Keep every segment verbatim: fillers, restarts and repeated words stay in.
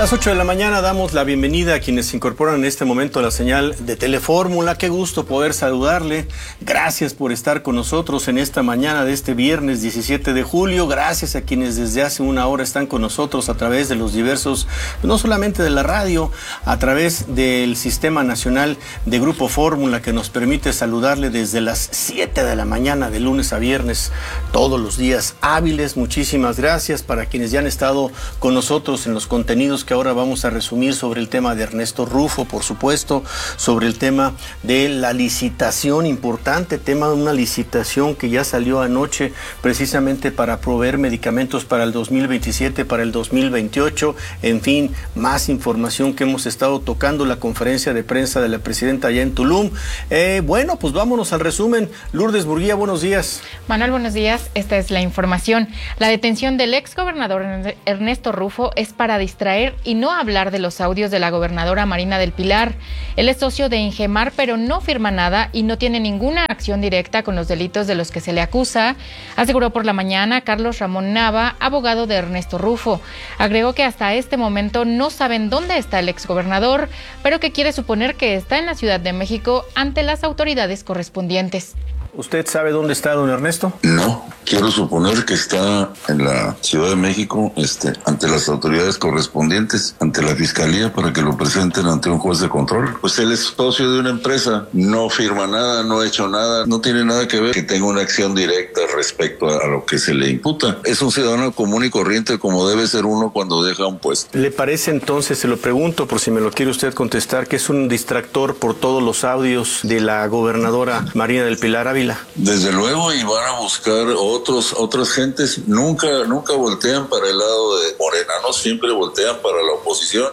las ocho de la mañana damos la bienvenida a quienes se incorporan en este momento a la señal de Telefórmula. Qué gusto poder saludarle. Gracias por estar con nosotros en esta mañana de este viernes diecisiete de julio. Gracias a quienes desde hace una hora están con nosotros a través de los diversos, no solamente de la radio, a través del Sistema Nacional de Grupo Fórmula, que nos permite saludarle desde las siete de la mañana de lunes a viernes, todos los días hábiles. Muchísimas gracias para quienes ya han estado con nosotros en los contenidos que ahora vamos a resumir sobre el tema de Ernesto Rufo, por supuesto, sobre el tema de la licitación, importante tema de una licitación que ya salió anoche precisamente para proveer medicamentos para el dos mil veintisiete, para el dos mil veintiocho, en fin, más información que hemos estado tocando, la conferencia de prensa de la presidenta allá en Tulum. Eh, bueno, pues vámonos al resumen. Lourdes Murguía, buenos días. Manuel, buenos días. Esta es la información. La detención del ex gobernador Ernesto Rufo es para distraer y no hablar de los audios de la gobernadora Marina del Pilar. Él es socio de Ingemar, pero no firma nada y no tiene ninguna acción directa con los delitos de los que se le acusa, aseguró por la mañana Carlos Ramón Nava, abogado de Ernesto Rufo. Agregó que hasta este momento no saben dónde está el exgobernador, pero que quiere suponer que está en la Ciudad de México ante las autoridades correspondientes. ¿Usted sabe dónde está don Ernesto? No, quiero suponer que está en la Ciudad de México, este, ante las autoridades correspondientes, ante la Fiscalía, para que lo presenten ante un juez de control. Pues él es socio de una empresa, no firma nada, no ha hecho nada, no tiene nada que ver que tenga una acción directa respecto a, a lo que se le imputa. Es un ciudadano común y corriente como debe ser uno cuando deja un puesto. ¿Le parece entonces, se lo pregunto por si me lo quiere usted contestar, que es un distractor por todos los audios de la gobernadora Marina del Pilar Ávila? Desde luego, y van a buscar otros, otras gentes. Nunca, nunca voltean para el lado de Morena, no siempre voltean para la oposición.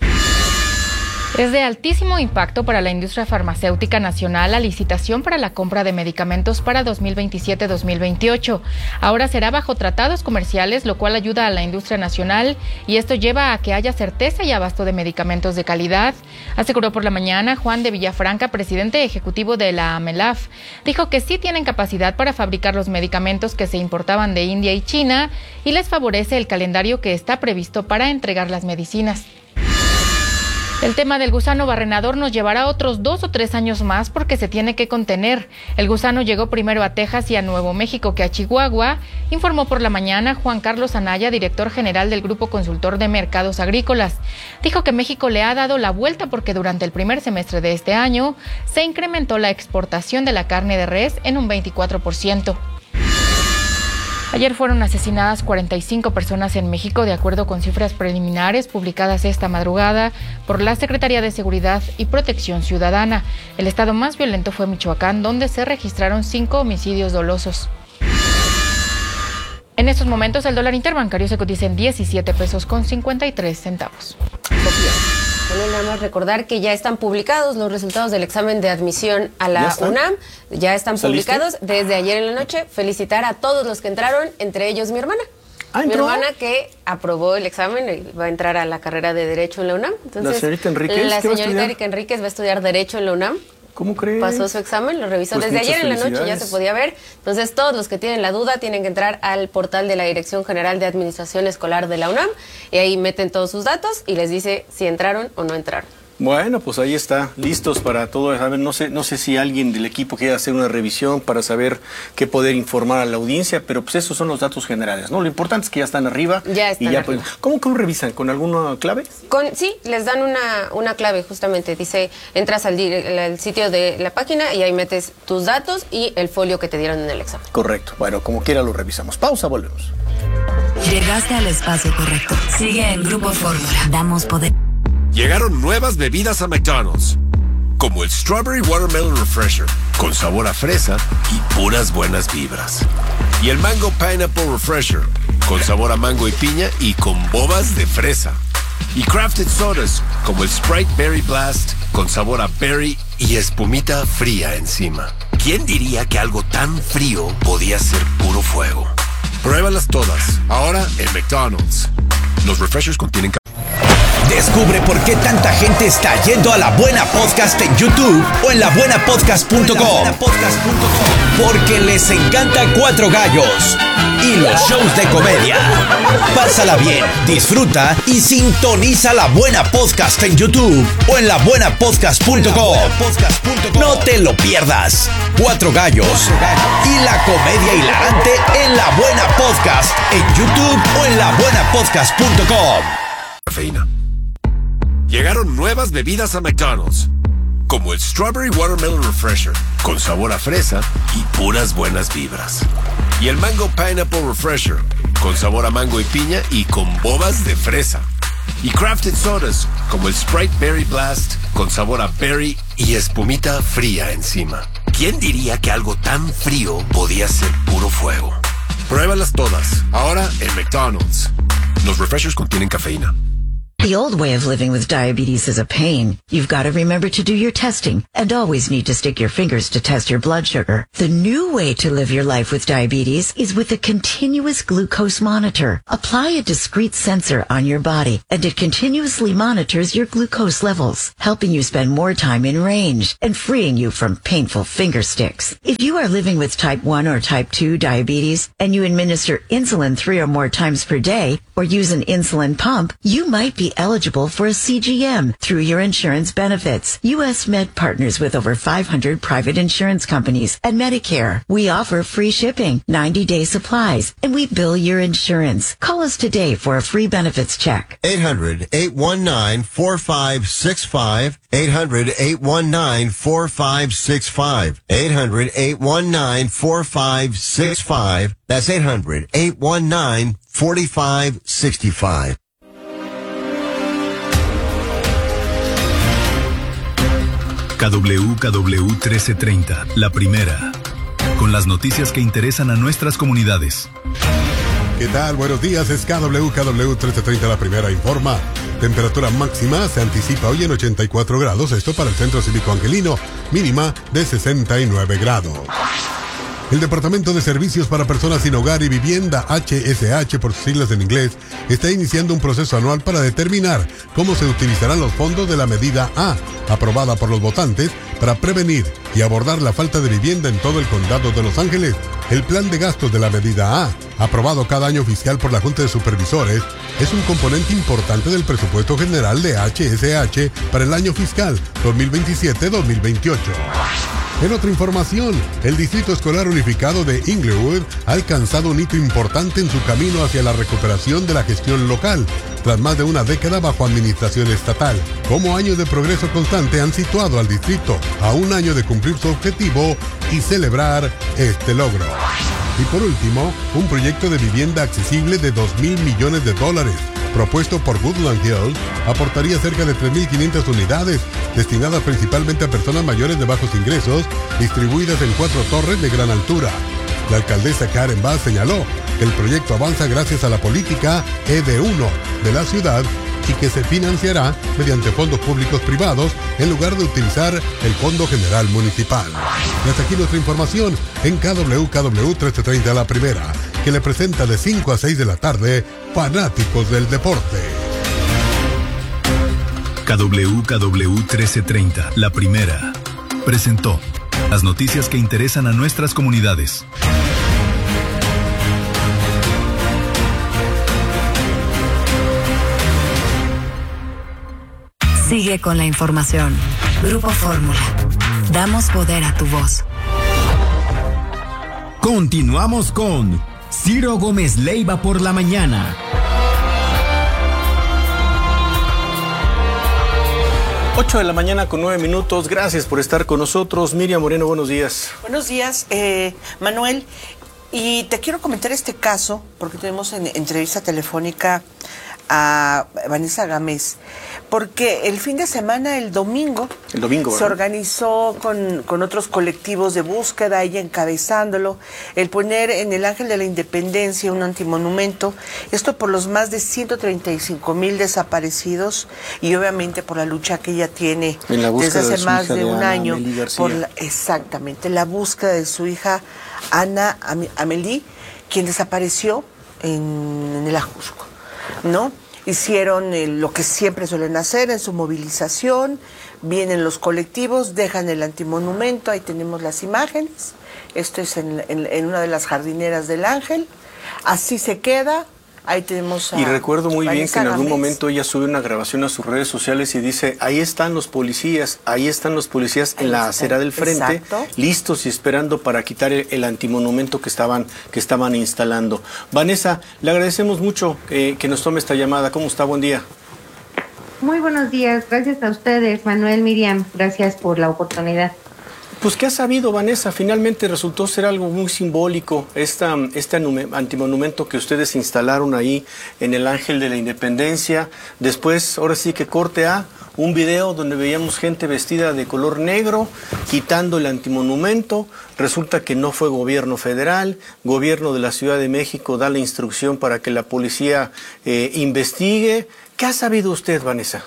Es de altísimo impacto para la industria farmacéutica nacional la licitación para la compra de medicamentos para dos mil veintisiete dos mil veintiocho. Ahora será bajo tratados comerciales, lo cual ayuda a la industria nacional y esto lleva a que haya certeza y abasto de medicamentos de calidad, aseguró por la mañana Juan de Villafranca, presidente ejecutivo de la AMELAF. Dijo que sí tienen capacidad para fabricar los medicamentos que se importaban de India y China y les favorece el calendario que está previsto para entregar las medicinas. El tema del gusano barrenador nos llevará otros dos o tres años más porque se tiene que contener. El gusano llegó primero a Texas y a Nuevo México que a Chihuahua, informó por la mañana Juan Carlos Anaya, director general del Grupo Consultor de Mercados Agrícolas. Dijo que México le ha dado la vuelta porque durante el primer semestre de este año se incrementó la exportación de la carne de res en un veinticuatro por ciento. Ayer fueron asesinadas cuarenta y cinco personas en México, de acuerdo con cifras preliminares publicadas esta madrugada por la Secretaría de Seguridad y Protección Ciudadana. El estado más violento fue Michoacán, donde se registraron cinco homicidios dolosos. En estos momentos, el dólar interbancario se cotiza en diecisiete pesos con cincuenta y tres centavos. Bueno, nada más recordar que ya están publicados los resultados del examen de admisión a la UNAM. Ya están publicados desde ayer en la noche. Felicitar a todos los que entraron, entre ellos mi hermana. Ah, mi hermana que aprobó el examen y va a entrar a la carrera de Derecho en la UNAM. Entonces, ¿la señorita Enríquez? La señorita Erika Enríquez va a estudiar Derecho en la UNAM. ¿Cómo crees? Pasó su examen, lo revisó Pues desde ayer en la noche, ya felicidades. se podía ver. Entonces, todos los que tienen la duda tienen que entrar al portal de la Dirección General de Administración Escolar de la UNAM y ahí meten todos sus datos y les dice si entraron o no entraron. Bueno, pues ahí está, listos para todo. A ver, no sé, no sé si alguien del equipo quiere hacer una revisión para saber qué poder informar a la audiencia, pero pues esos son los datos generales, ¿no? Lo importante es que ya están arriba. Ya están y ya arriba. Pues, ¿cómo que lo revisan? ¿Con alguna clave? Con, sí, les dan una, una clave justamente. Dice, entras al, al sitio de la página y ahí metes tus datos y el folio que te dieron en el examen. Correcto. Bueno, como quiera lo revisamos. Pausa, volvemos. Llegaste al espacio correcto. Sigue en Grupo Fórmula. Damos poder. Llegaron nuevas bebidas a McDonald's, como el Strawberry Watermelon Refresher, con sabor a fresa y puras buenas vibras. Y el Mango Pineapple Refresher, con sabor a mango y piña y con bobas de fresa. Y Crafted Sodas, como el Sprite Berry Blast, con sabor a berry y espumita fría encima. ¿Quién diría que algo tan frío podía ser puro fuego? Pruébalas todas, ahora en McDonald's. Los refreshers contienen Descubre por qué tanta gente está yendo a La Buena Podcast en YouTube o en la buena podcast punto com. Porque les encanta Cuatro Gallos y los shows de comedia. Pásala bien, disfruta y sintoniza La Buena Podcast en YouTube o en la buena podcast punto com. No te lo pierdas. Cuatro Gallos y la comedia hilarante en La Buena Podcast en YouTube o en la buena podcast punto com. Cafeína. Llegaron nuevas bebidas a McDonald's, como el Strawberry Watermelon Refresher, con sabor a fresa y puras buenas vibras. Y el Mango Pineapple Refresher, con sabor a mango y piña y con bobas de fresa. Y crafted sodas, como el Sprite Berry Blast, con sabor a berry y espumita fría encima. ¿Quién diría que algo tan frío podía ser puro fuego? Pruébalas todas, ahora en McDonald's. Los refreshers contienen cafeína. The old way of living with diabetes is a pain. You've got to remember to do your testing and always need to stick your fingers to test your blood sugar. The new way to live your life with diabetes is with a continuous glucose monitor. Apply a discrete sensor on your body and it continuously monitors your glucose levels, helping you spend more time in range and freeing you from painful finger sticks. If you are living with type one or type two diabetes and you administer insulin three or more times per day or use an insulin pump, you might be eligible for a C G M through your insurance benefits. U S Med partners with over five hundred private insurance companies and Medicare. We offer free shipping, ninety day supplies, and we bill your insurance. Call us today for a free benefits check. eight hundred, eight one nine, four five six five. eight hundred, eight one nine, four five six five. eight hundred, eight one nine, four five six five. That's eight hundred, eight one nine, four five six five. K W K W trece treinta, la primera, con las noticias que interesan a nuestras comunidades. ¿Qué tal? Buenos días, es K W K W trece treinta, la primera informa. Temperatura máxima se anticipa hoy en ochenta y cuatro grados, esto para el Centro Cívico Angelino, mínima de sesenta y nueve grados. El Departamento de Servicios para Personas Sin Hogar y Vivienda, H S H por sus siglas en inglés, está iniciando un proceso anual para determinar cómo se utilizarán los fondos de la medida A, aprobada por los votantes, para prevenir y abordar la falta de vivienda en todo el condado de Los Ángeles. El plan de gastos de la medida A, aprobado cada año fiscal por la Junta de Supervisores, es un componente importante del presupuesto general de H S H para el año fiscal dos mil veintisiete dos mil veintiocho. En otra información, el Distrito Escolar Unificado de Inglewood ha alcanzado un hito importante en su camino hacia la recuperación de la gestión local, tras más de una década bajo administración estatal. Como años de progreso constante han situado al distrito a un año de cumplir su objetivo y celebrar este logro. Y por último, un proyecto de vivienda accesible de dos mil millones de dólares, propuesto por Woodland Hills, aportaría cerca de tres mil quinientas unidades, destinadas principalmente a personas mayores de bajos ingresos, distribuidas en cuatro torres de gran altura. La alcaldesa Karen Bass señaló que el proyecto avanza gracias a la política E D uno de la ciudad y que se financiará mediante fondos públicos privados en lugar de utilizar el Fondo General Municipal. Y hasta aquí nuestra información en K W K W trece treinta, la primera, que le presenta de cinco a seis de la tarde Fanáticos del Deporte. K W K W trece treinta, la primera, presentó las noticias que interesan a nuestras comunidades. Sigue con la información. Grupo Fórmula. Damos poder a tu voz. Continuamos con Ciro Gómez Leiva por la mañana. ocho de la mañana con nueve minutos. Gracias por estar con nosotros. Miriam Moreno, buenos días. Buenos días, eh, Manuel. Y te quiero comentar este caso, porque tuvimos en entrevista telefónica a Vanessa Gámez, porque el fin de semana, el domingo, el domingo se ¿verdad? organizó con, con otros colectivos de búsqueda, ella encabezándolo, el poner en el Ángel de la Independencia un antimonumento, esto por los más de ciento treinta y cinco mil desaparecidos y obviamente por la lucha que ella tiene desde hace de más de, de un Ana año, por la, exactamente, la búsqueda de su hija Ana Amelie, quien desapareció en, en el Ajusco, ¿no? hicieron eh, lo que siempre suelen hacer en su movilización, vienen los colectivos, dejan el antimonumento, ahí tenemos las imágenes, esto es en, en, en una de las jardineras del Ángel, así se queda. Ahí tenemos a y recuerdo muy Vanessa bien que en algún Gámez. momento ella sube una grabación a sus redes sociales y dice, ahí están los policías, ahí están los policías ahí en la acera del frente, exacto, listos y esperando para quitar el, el antimonumento que estaban, que estaban instalando. Vanessa, le agradecemos mucho eh, que nos tome esta llamada. ¿Cómo está? Buen día. Muy buenos días, gracias a ustedes, Manuel, Miriam, gracias por la oportunidad. Pues, ¿qué ha sabido, Vanessa? Finalmente resultó ser algo muy simbólico, esta, este antimonumento que ustedes instalaron ahí en el Ángel de la Independencia. Después, ahora sí que corte a un video donde veíamos gente vestida de color negro, quitando el antimonumento. Resulta que no fue gobierno federal, gobierno de la Ciudad de México da la instrucción para que la policía eh, investigue. ¿Qué ha sabido usted, Vanessa?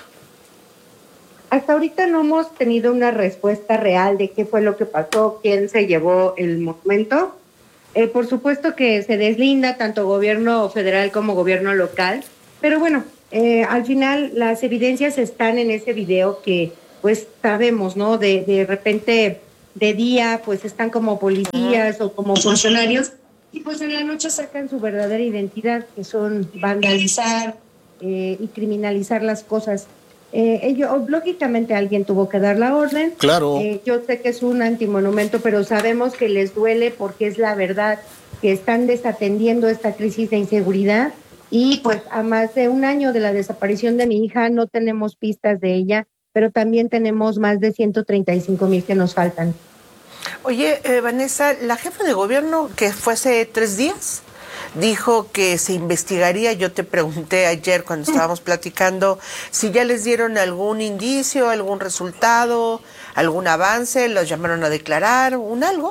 Hasta ahorita no hemos tenido una respuesta real de qué fue lo que pasó, quién se llevó el monumento. Eh, por supuesto que se deslinda tanto gobierno federal como gobierno local, pero bueno, eh, al final las evidencias están en ese video que pues sabemos, ¿no? De, de repente de día pues están como policías o como funcionarios y pues en la noche sacan su verdadera identidad, que son vandalizar eh, y criminalizar las cosas. Eh, ello, lógicamente alguien tuvo que dar la orden. Claro. Eh, yo sé que es un antimonumento, pero sabemos que les duele porque es la verdad, que están desatendiendo esta crisis de inseguridad y pues a más de un año de la desaparición de mi hija no tenemos pistas de ella, pero también tenemos más de ciento treinta y cinco mil que nos faltan. Oye, eh, Vanessa, la jefa de gobierno que fue hace tres días dijo que se investigaría. Yo te pregunté ayer cuando estábamos platicando si ya les dieron algún indicio, algún resultado, algún avance, los llamaron a declarar, un algo.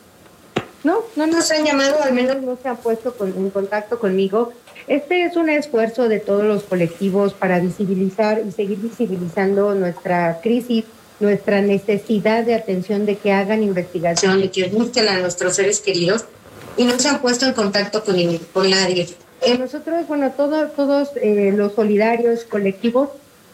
No, no nos han llamado, al menos no se han puesto con, en contacto conmigo. Este es un esfuerzo de todos los colectivos para visibilizar y seguir visibilizando nuestra crisis, nuestra necesidad de atención, de que hagan investigación, de que busquen a nuestros seres queridos. Y no se han puesto en contacto con, con nadie. Eh, nosotros, bueno, todo, todos eh, los solidarios colectivos,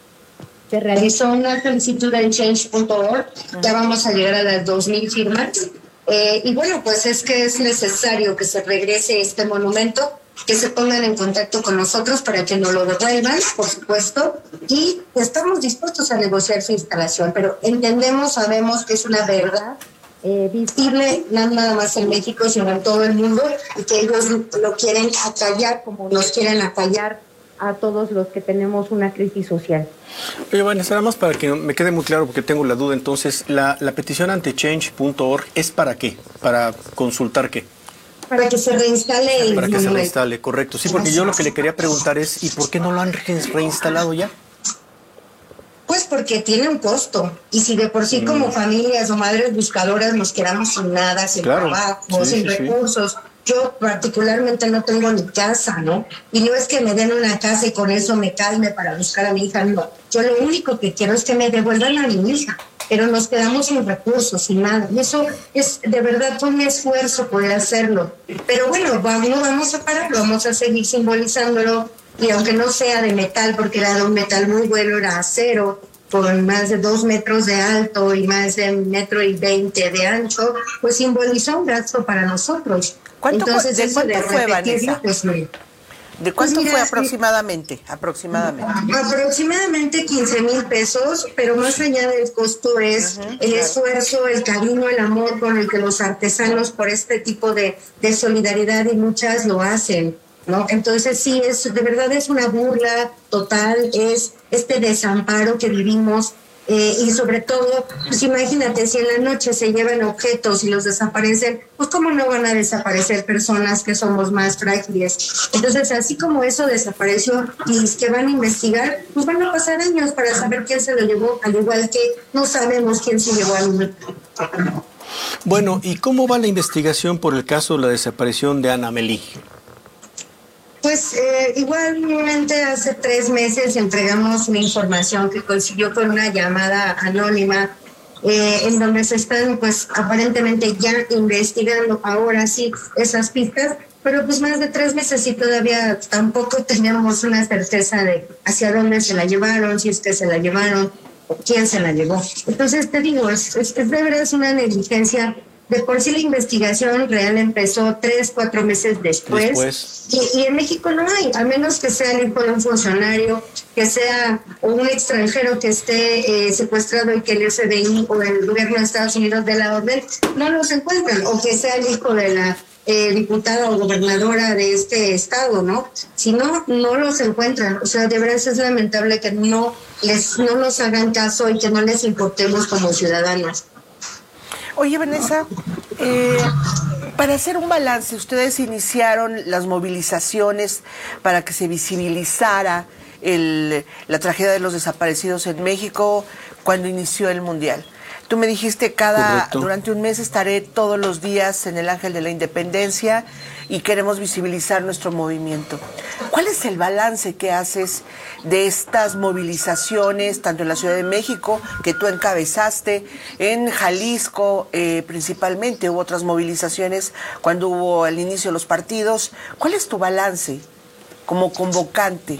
se realizó una solicitud en change punto org, ya vamos a llegar a las dos mil firmas. Eh, y bueno, pues es que es necesario que se regrese este monumento, que se pongan en contacto con nosotros para que nos lo devuelvan, por supuesto, y estamos dispuestos a negociar su instalación, pero entendemos, sabemos que es una verdad Eh, visible, no nada más en México, sino en todo el mundo, y que ellos lo quieren acallar como nos quieren acallar a todos los que tenemos una crisis social. Oye, Vanessa, nada más para que me quede muy claro, porque tengo la duda, entonces, la, la petición ante change punto org ¿es para qué? ¿Para consultar qué? Para que se reinstale el Para que monumento. se reinstale, correcto. Sí, porque yo lo que le quería preguntar es, ¿y por qué no lo han reinstalado ya? Pues porque tiene un costo, y si de por sí como familias o madres buscadoras nos quedamos sin nada, sin claro. trabajo, sí, sin sí, recursos, sí. Yo particularmente no tengo ni casa, ¿no? Y no es que me den una casa y con eso me calme para buscar a mi hija, no. Yo lo único que quiero es que me devuelvan a mi hija, pero nos quedamos sin recursos, sin nada. Y eso es de verdad un esfuerzo poder hacerlo. Pero bueno, vamos, no vamos a parar, vamos a seguir simbolizándolo. Y aunque no sea de metal, porque era de un metal muy bueno, era acero, con más de dos metros de alto y más de un metro y veinte de ancho, pues simbolizó un gasto para nosotros. ¿Cuánto, Entonces, ¿De cuánto de fue, Vanessa? Pues, ¿De cuánto pues mira, fue aproximadamente? Aproximadamente. Aproximadamente quince mil pesos, pero más allá del costo es uh-huh, el claro. esfuerzo, el cariño, el amor con el que los artesanos por este tipo de, de solidaridad y muchas lo hacen, ¿no? Entonces sí, es de verdad es una burla total, es este desamparo que vivimos eh, y sobre todo, pues imagínate, si en la noche se llevan objetos y los desaparecen, pues cómo no van a desaparecer personas que somos más frágiles. Entonces, así como eso desapareció y que van a investigar, pues van a pasar años para saber quién se lo llevó, al igual que no sabemos quién se llevó a mi. Bueno, ¿y cómo va la investigación por el caso de la desaparición de Ana Melí? Pues eh, igualmente hace tres meses entregamos una información que consiguió con una llamada anónima eh, en donde se están pues aparentemente ya investigando ahora sí esas pistas pero pues más de tres meses y todavía tampoco teníamos una certeza de hacia dónde se la llevaron, si es que se la llevaron, o quién se la llevó. Entonces te digo, es, es, es de verdad es una negligencia. De por sí la investigación real empezó tres, cuatro meses después, después. Y, y en México no hay, a menos que sea el hijo de un funcionario, que sea un extranjero que esté eh, secuestrado y que el F B I o el gobierno de Estados Unidos dé la orden, no los encuentran, o que sea el hijo de la eh, diputada o gobernadora de este estado, ¿no? Si no, no los encuentran. O sea, de verdad es lamentable que no, les, no nos hagan caso y que no les importemos como ciudadanos. Oye, Vanessa, eh, para hacer un balance, ustedes iniciaron las movilizaciones para que se visibilizara el, la tragedia de los desaparecidos en México cuando inició el Mundial. Tú me dijiste, cada Correcto. durante un mes estaré todos los días en el Ángel de la Independencia y queremos visibilizar nuestro movimiento. ¿Cuál es el balance que haces de estas movilizaciones, tanto en la Ciudad de México, que tú encabezaste, en Jalisco eh, principalmente, hubo otras movilizaciones cuando hubo al inicio los partidos? ¿Cuál es tu balance como convocante,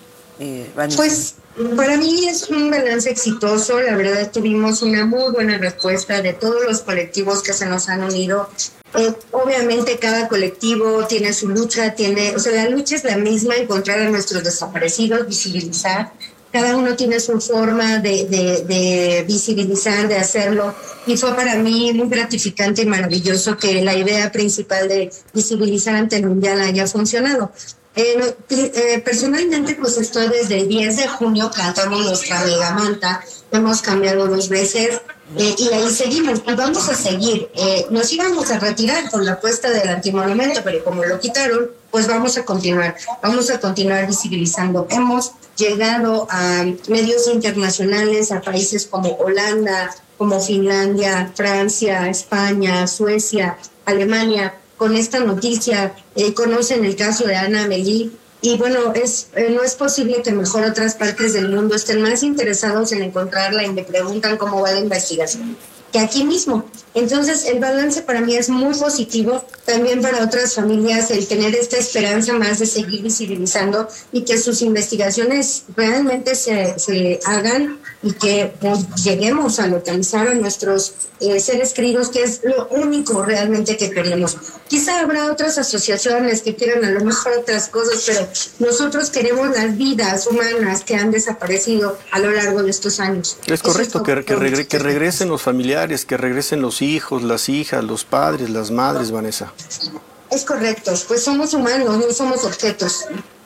eh, Vanessa? Pues para mí es un balance exitoso. La verdad tuvimos una muy buena respuesta de todos los colectivos que se nos han unido. Eh, obviamente cada colectivo tiene su lucha, tiene, o sea, la lucha es la misma, encontrar a nuestros desaparecidos, visibilizar. Cada uno tiene su forma de, de, de visibilizar, de hacerlo. Y fue para mí muy gratificante y maravilloso que la idea principal de visibilizar ante el Mundial haya funcionado. Eh, eh, personalmente, pues estoy desde el diez de junio, plantamos nuestra mega manta, hemos cambiado dos veces eh, y ahí seguimos y vamos a seguir. Eh, nos íbamos a retirar con la puesta del antimonumento, pero como lo quitaron, pues vamos a continuar, vamos a continuar visibilizando. Hemos llegado a medios internacionales, a países como Holanda, como Finlandia, Francia, España, Suecia, Alemania, con esta noticia. Eh, conocen el caso de Ana Amélie y bueno, es eh, no es posible que mejor otras partes del mundo estén más interesados en encontrarla y me preguntan cómo va la investigación que aquí mismo. Entonces el balance para mí es muy positivo, también para otras familias el tener esta esperanza más de seguir visibilizando y que sus investigaciones realmente se, se hagan y que pues, lleguemos a localizar a nuestros eh, seres queridos, que es lo único realmente que queremos. Quizá habrá otras asociaciones que quieran a lo mejor otras cosas, pero nosotros queremos las vidas humanas que han desaparecido a lo largo de estos años. Es correcto, es que, que, regre, que regresen los familiares, que regresen los hijos, las hijas, los padres, las madres, Vanessa. Es correcto, pues somos humanos, no somos objetos.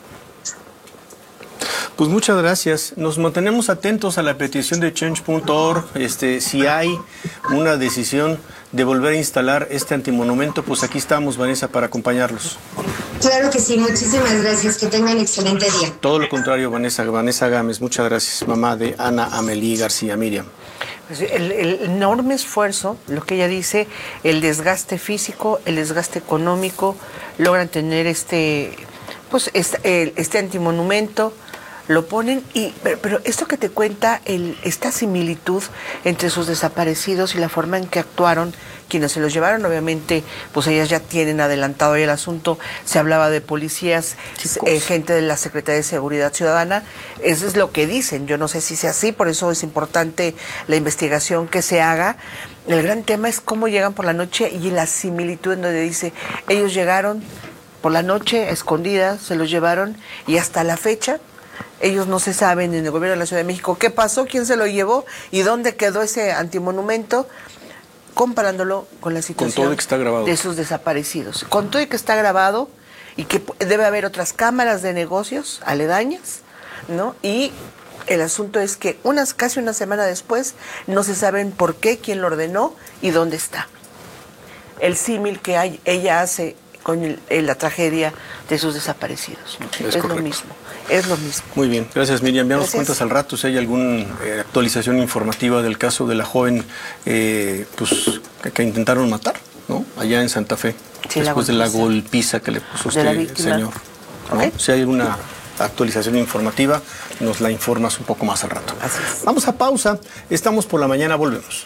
Pues muchas gracias. Nos mantenemos atentos a la petición de change punto org. Este, si hay una decisión de volver a instalar este antimonumento, pues aquí estamos, Vanessa, para acompañarlos. Claro que sí, muchísimas gracias, que tengan excelente día. Todo lo contrario, Vanessa, Vanessa Gámez, muchas gracias, mamá de Ana Amélie García. Miriam. El, el enorme esfuerzo, lo que ella dice, el desgaste físico, el desgaste económico, logran tener este, pues este, este antimonumento, lo ponen y, pero, pero esto que te cuenta, el, esta similitud entre sus desaparecidos y la forma en que actuaron quienes se los llevaron, obviamente, pues ellas ya tienen adelantado ahí el asunto. Se hablaba de policías, eh, gente de la Secretaría de Seguridad Ciudadana. Eso es lo que dicen. Yo no sé si sea así, por eso es importante la investigación que se haga. El gran tema es cómo llegan por la noche y la similitud en donde dice, ellos llegaron por la noche, escondidas, se los llevaron y hasta la fecha ellos no se saben en el gobierno de la Ciudad de México qué pasó, quién se lo llevó y dónde quedó ese antimonumento, comparándolo con la situación con todo que está grabado. De sus desaparecidos. Con todo y que está grabado y que debe haber otras cámaras de negocios aledañas, ¿no? Y el asunto es que unas casi una semana después no se saben por qué, quién lo ordenó y dónde está. El símil que hay, ella hace con el, el, la tragedia de sus desaparecidos, ¿no? Es, es lo mismo, es lo mismo. Muy bien, gracias Miriam. Ya nos cuentas al rato si hay alguna eh, actualización informativa del caso de la joven eh, pues, que, que intentaron matar, ¿no? Allá en Santa Fe, sí, después la de la golpiza que le puso usted, el señor. ¿No? Okay. Si hay alguna actualización informativa, nos la informas un poco más al rato. Así es. Vamos a pausa, estamos por la mañana, volvemos.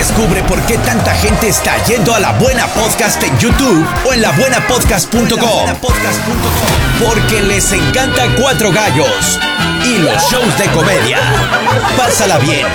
Descubre por qué tanta gente está yendo a La Buena Podcast en YouTube o en la buena podcast punto com. Porque les encanta Cuatro Gallos y los shows de comedia. Pásala bien